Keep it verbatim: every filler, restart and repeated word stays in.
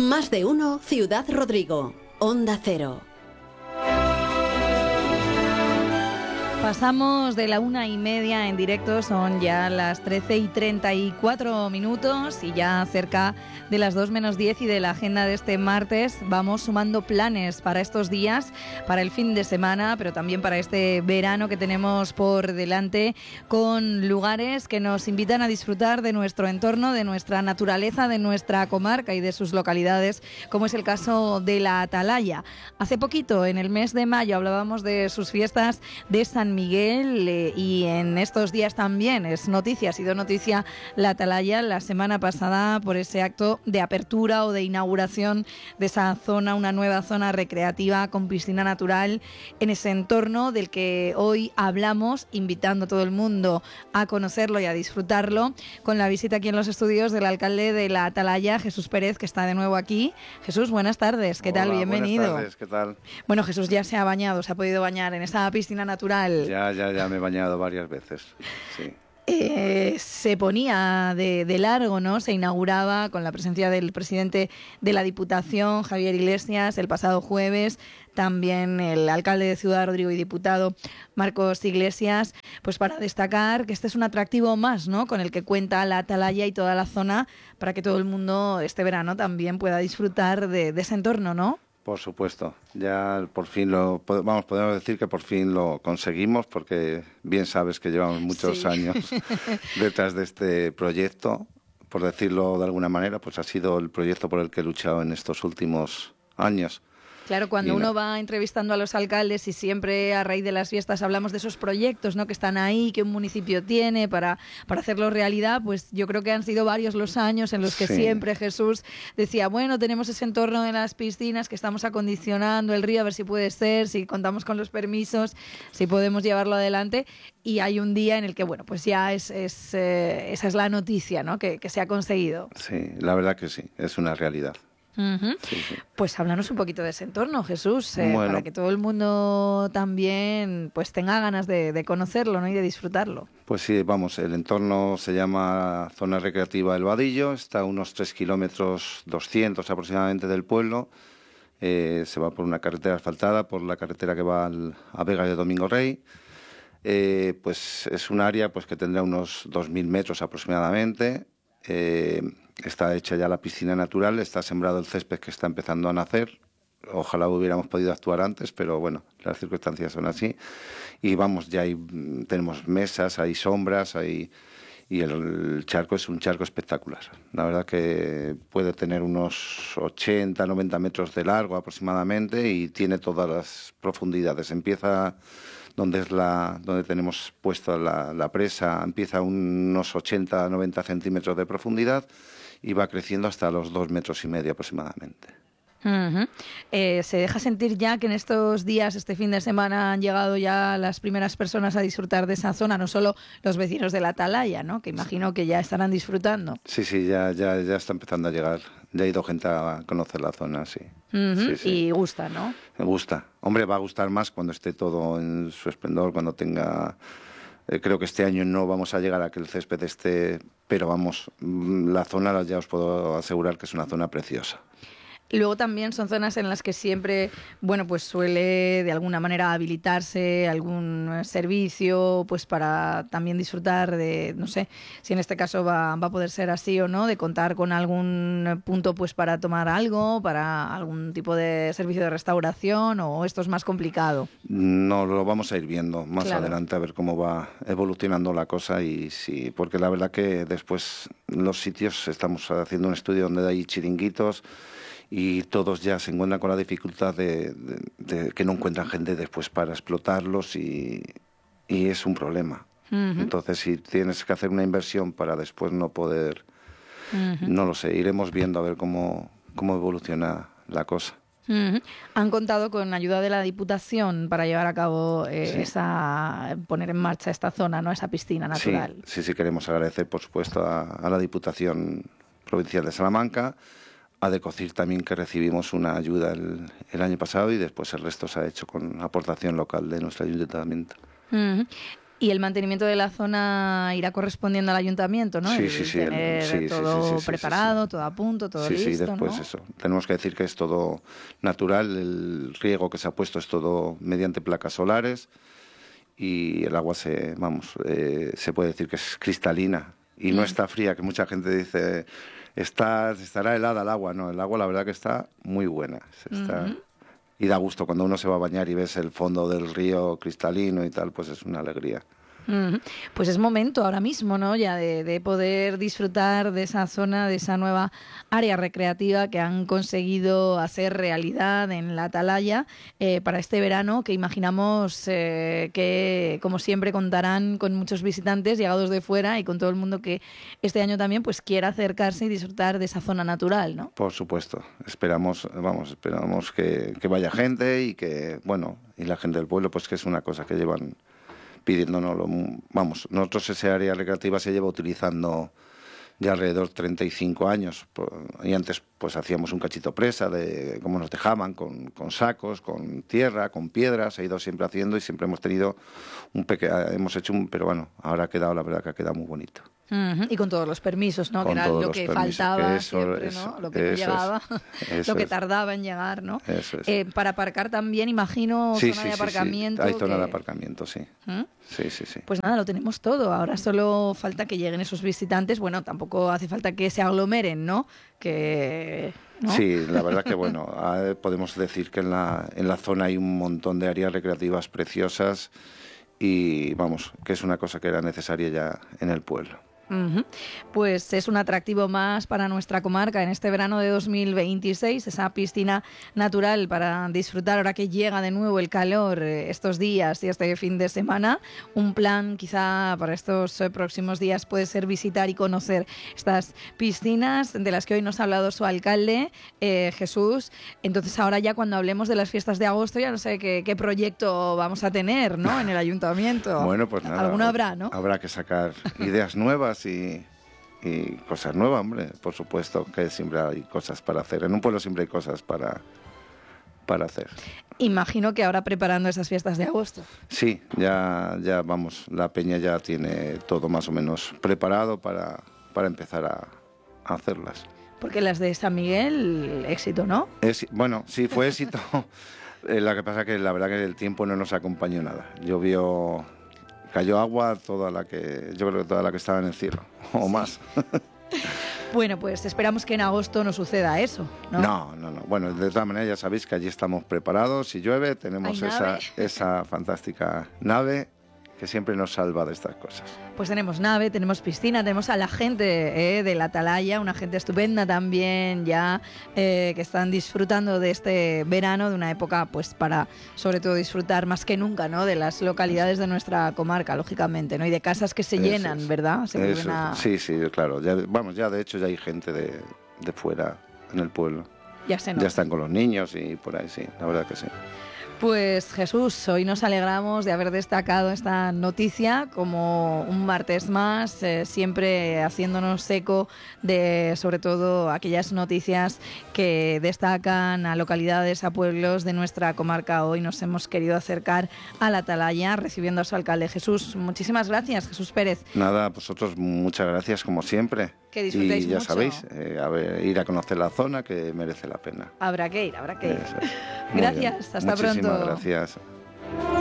Más de uno, Ciudad Rodrigo. Onda Cero. Pasamos de la una y media en directo, son ya las trece y treinta y cuatro minutos y ya cerca de las dos menos diez y de la agenda de este martes vamos sumando planes para estos días, para el fin de semana, pero también para este verano que tenemos por delante, con lugares que nos invitan a disfrutar de nuestro entorno, de nuestra naturaleza, de nuestra comarca y de sus localidades, como es el caso de la Atalaya. Hace poquito, en el mes de mayo, hablábamos de sus fiestas de San Miguel eh, y en estos días también es noticia, ha sido noticia la Atalaya la semana pasada por ese acto de apertura o de inauguración de esa zona, una nueva zona recreativa con piscina natural en ese entorno del que hoy hablamos, invitando a todo el mundo a conocerlo y a disfrutarlo, con la visita aquí en los estudios del alcalde de la Atalaya, Jesús Pérez, que está de nuevo aquí. Jesús, buenas tardes, ¿qué Hola, tal? Bienvenido. Buenas tardes, ¿qué tal? Bueno, Jesús ya se ha bañado, se ha podido bañar en esa piscina natural. Ya, ya, ya me he bañado varias veces, sí. Eh, se ponía de, de largo, ¿no? Se inauguraba con la presencia del presidente de la Diputación, Javier Iglesias, el pasado jueves, también el alcalde de Ciudad Rodrigo y diputado Marcos Iglesias, pues para destacar que este es un atractivo más, ¿no? Con el que cuenta la Atalaya y toda la zona para que todo el mundo este verano también pueda disfrutar de, de ese entorno, ¿no? Por supuesto, ya por fin lo, vamos, podemos decir que por fin lo conseguimos, porque bien sabes que llevamos muchos sí. años detrás de este proyecto, por decirlo de alguna manera, pues ha sido el proyecto por el que he luchado en estos últimos años. Claro, cuando y uno no. va entrevistando a los alcaldes y siempre a raíz de las fiestas hablamos de esos proyectos, ¿no?, que están ahí, que un municipio tiene para, para hacerlo realidad, pues yo creo que han sido varios los años en los que sí. siempre Jesús decía, bueno, tenemos ese entorno de las piscinas que estamos acondicionando el río, a ver si puede ser, si contamos con los permisos, si podemos llevarlo adelante. Y hay un día en el que, bueno, pues ya es, es eh, esa es la noticia, ¿no?, que, que se ha conseguido. Sí, la verdad que sí, es una realidad. Uh-huh. Sí, sí. Pues háblanos un poquito de ese entorno, Jesús, eh, Bueno. para que todo el mundo también pues tenga ganas de, de conocerlo, ¿no?, y de disfrutarlo. Pues sí, vamos, el entorno se llama Zona Recreativa El Vadillo, está a unos tres kilómetros doscientos aproximadamente del pueblo, eh, se va por una carretera asfaltada, por la carretera que va al, a Vega de Domingo Rey. Eh, pues es un área pues que tendrá unos dos mil metros aproximadamente. Eh, está hecha ya la piscina natural, está sembrado el césped que está empezando a nacer. Ojalá hubiéramos podido actuar antes, pero bueno, las circunstancias son así. Y vamos, ya hay, tenemos mesas, hay sombras, hay, y el, el charco es un charco espectacular. La verdad que puede tener unos ochenta, noventa metros de largo aproximadamente y tiene todas las profundidades. Empieza donde es la donde tenemos puesta la, la presa, empieza a unos ochenta, noventa centímetros de profundidad y va creciendo hasta los dos metros y medio aproximadamente. Uh-huh. Eh, se deja sentir ya que en estos días, este fin de semana, han llegado ya las primeras personas a disfrutar de esa zona, no solo los vecinos de la Atalaya, ¿no?, que imagino que ya estarán disfrutando. Sí, sí, ya, ya, ya está empezando a llegar. Ya ha ido gente a conocer la zona, sí. Uh-huh. Sí, sí. Y gusta, ¿no? Me gusta. Hombre, va a gustar más cuando esté todo en su esplendor, cuando tenga... Eh, creo que este año no vamos a llegar a que el césped esté... Pero vamos, la zona ya os puedo asegurar que es una zona preciosa. Luego también son zonas en las que siempre, bueno, pues suele de alguna manera habilitarse algún servicio, pues para también disfrutar de, no sé, si en este caso va, va a poder ser así o no, de contar con algún punto pues para tomar algo, para algún tipo de servicio de restauración, o esto es más complicado. No, lo vamos a ir viendo más Claro. adelante, a ver cómo va evolucionando la cosa y sí, porque la verdad que después los sitios, estamos haciendo un estudio donde hay chiringuitos y todos ya se encuentran con la dificultad de, de, de que no encuentran gente después para explotarlos y, y es un problema. Uh-huh. Entonces, si tienes que hacer una inversión para después no poder, uh-huh. no lo sé, iremos viendo a ver cómo, cómo evoluciona la cosa. Uh-huh. Han contado con ayuda de la Diputación para llevar a cabo eh, sí. esa, poner en marcha esta zona, ¿no?, esa piscina natural. Sí, sí, sí, queremos agradecer, por supuesto, a, a la Diputación Provincial de Salamanca, a Decocir también, que recibimos una ayuda el, el año pasado y después el resto se ha hecho con aportación local de nuestro ayuntamiento. Uh-huh. Y el mantenimiento de la zona irá correspondiendo al ayuntamiento, ¿no? Sí, el sí, sí. Tener El, sí, todo sí, sí, sí, preparado, sí, sí. todo a punto, todo sí, listo, sí, después ¿no? eso. Tenemos que decir que es todo natural, el riego que se ha puesto es todo mediante placas solares y el agua se, vamos, eh, se puede decir que es cristalina y no Mm. está fría, que mucha gente dice, está, estará helada el agua. No, el agua la verdad que está muy buena. Está, Ujú. y da gusto cuando uno se va a bañar y ves el fondo del río cristalino y tal, pues es una alegría. Ujú. Pues es momento ahora mismo, ¿no? Ya de, de poder disfrutar de esa zona, de esa nueva área recreativa que han conseguido hacer realidad en la Atalaya eh, para este verano, que imaginamos eh, que, como siempre, contarán con muchos visitantes llegados de fuera y con todo el mundo que este año también pues quiera acercarse y disfrutar de esa zona natural, ¿no? Por supuesto, esperamos, vamos, esperamos que, que vaya gente y que, bueno, y la gente del pueblo, pues que es una cosa que llevan pidiéndonoslo. Vamos, nosotros ese área recreativa se lleva utilizando ya alrededor de treinta y cinco años, y antes pues hacíamos un cachito presa de cómo nos dejaban, con, con sacos, con tierra, con piedras, se ha ido siempre haciendo y siempre hemos tenido un pequeño, hemos hecho un, pero bueno, ahora ha quedado, la verdad que ha quedado muy bonito. Uh-huh. Y con todos los permisos, ¿no? Con que era todos lo los que permisos, faltaba que eso, siempre, eso, ¿no? Lo que no eso llegaba, es, lo que es. tardaba en llegar, ¿no? Eso es. Eh, para aparcar también, imagino, Sí, zona sí, de sí, aparcamiento. sí. Hay zona que... de aparcamiento, sí. ¿Mm? Sí, sí, sí. Pues nada, lo tenemos todo. Ahora solo falta que lleguen esos visitantes. Bueno, tampoco hace falta que se aglomeren, ¿no? Que... ¿no? Sí, la verdad que bueno, podemos decir que en la, en la zona hay un montón de áreas recreativas preciosas y vamos, que es una cosa que era necesaria ya en el pueblo. Uh-huh. Pues es un atractivo más para nuestra comarca en este verano de dos mil veintiséis, esa piscina natural para disfrutar ahora que llega de nuevo el calor eh, estos días y este fin de semana. Un plan quizá para estos eh, próximos días puede ser visitar y conocer estas piscinas de las que hoy nos ha hablado su alcalde, eh, Jesús. Entonces ahora ya cuando hablemos de las fiestas de agosto ya no sé qué, qué proyecto vamos a tener, ¿no? En el ayuntamiento. Bueno, pues nada. Alguno habrá, ¿no? Habrá que sacar ideas nuevas Y, y cosas nuevas, hombre, por supuesto que siempre hay cosas para hacer. En un pueblo siempre hay cosas para, para hacer. Imagino que ahora preparando esas fiestas de agosto. Sí, ya, ya vamos, la peña ya tiene todo más o menos preparado para, para empezar a, a hacerlas. Porque las de San Miguel, éxito, ¿no? Es, bueno, sí, fue éxito. eh, lo que pasa que la verdad que el tiempo no nos acompañó nada. Llovió... Cayó agua toda la que, yo creo que toda la que estaba en el cielo, o sí. Más. Bueno, pues esperamos que en agosto no suceda eso, ¿no? No, no, no. Bueno, de todas maneras ya sabéis que allí estamos preparados. Si llueve, tenemos esa, esa fantástica nave que siempre nos salva de estas cosas. Pues tenemos nave, tenemos piscina, tenemos a la gente eh, de la Atalaya, una gente estupenda también ya eh, que están disfrutando de este verano, de una época pues para sobre todo disfrutar más que nunca, ¿no? De las localidades de nuestra comarca, lógicamente, ¿no? Y de casas que se Eso llenan, es. ¿verdad? Se Eso, a... Sí, sí, claro. Ya, vamos, ya de hecho ya hay gente de, de fuera en el pueblo. Ya se nota. Ya están con los niños y por ahí, sí, la verdad que sí. Pues Jesús, hoy nos alegramos de haber destacado esta noticia como un martes más, eh, siempre haciéndonos eco de sobre todo aquellas noticias que destacan a localidades, a pueblos de nuestra comarca. Hoy nos hemos querido acercar a la Atalaya recibiendo a su alcalde. Jesús, muchísimas gracias, Jesús Pérez. Nada, a vosotros muchas gracias como siempre. Que disfrutéis y ya mucho. sabéis, eh, a ver, ir a conocer la zona que merece la pena. Habrá que ir, habrá que ir. Eso es. Gracias, hasta Muchísimas pronto. Gracias.